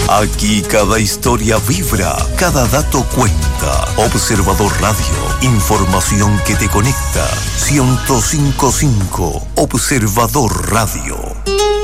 Aquí cada historia vibra, cada dato cuenta. Observador Radio, información que te conecta. 105.5 Observador Radio.